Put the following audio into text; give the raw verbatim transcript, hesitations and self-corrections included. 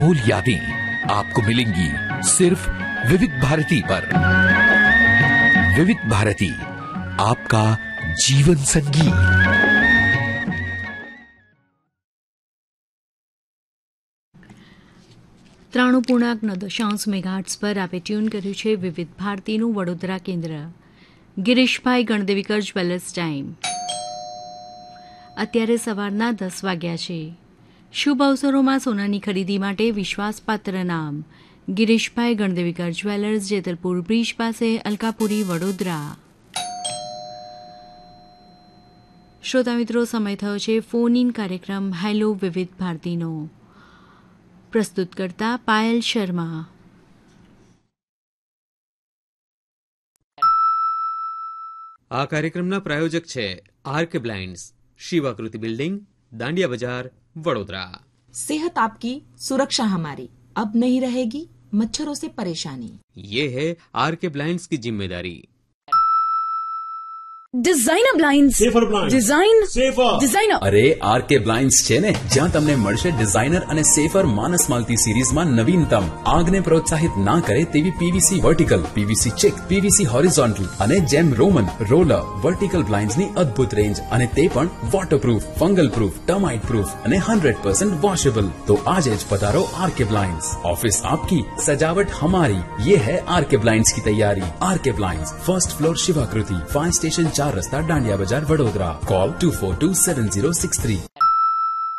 मूल यादें आपको मिलेंगी सिर्फ विविध भारती पर। विविध भारती, आपका जीवन संगीत। ત્રાણું પૂર્ણાંક નવ દશાંશ મેગાહર્ટ્ઝ પર આપે ટ્યુન કર્યું છે વિવિધ ભારતીનું વડોદરા કેન્દ્ર। ગિરીશભાઈ ગણદેવીકર જ્વેલર્સ ટાઈમ અત્યારે સવારના દસ વાગ્યા છે। શુભ અવસરોમાં સોનાની ખરીદી માટે વિશ્વાસપાત્ર નામ ગિરીશભાઈ ગણદેવીકર જ્વેલર્સ, જેતલપુર બ્રિજ પાસે, અલકાપુરી, વડોદરા। શ્રોતા મિત્રો, સમય થયો છે ફોન ઇન કાર્યક્રમ હેલો વિવિધ ભારતીનો। પ્રસ્તુત કરતા પાયલ શર્મા। આ કાર્યક્રમના પ્રાયોજક છે આરકે બ્લાઇન્ડ્સ, શિવાકૃતિ બિલ્ડિંગ, દાંડિયા બજાર, વડોદરા। सेहत आपकी, सुरक्षा हमारी, अब नहीं रहेगी मच्छरों से परेशानी। ये है आरके ब्लाइंड्स की जिम्मेदारी। Designer blinds, safer blinds, design safer designer અરે આરકે બ્લાઇન્ડ્સ છે ને, જ્યાં તમને મળશે ડિઝાઇનર અને સેફર માનસ માલતી સિરીઝમાં નવીનતમ, આગને પ્રોત્સાહિત ના કરે તેવી PVC vertical, PVC check, PVC horizontal અને જેમ રોમન, રોલર, વર્ટિકલ બ્લાઇન્ડ્સની અદ્ભુત રેન્જ, અને તે પણ waterproof, fungal proof, termite proof અને હંડ્રેડ પર્સન્ટ વોશેબલ। તો આજે જ પધારો આરકે બ્લાઇન્ડ્સ। ઓફિસ આપકી, સજાવટ हमारी, ये है आरके ब्लाइंड्स की तैयारी। R K blinds, first floor, शिवाकृति, fire station, चार रस्ता, डांडिया बाजार, Vadodara. Call to four to seven zero six three.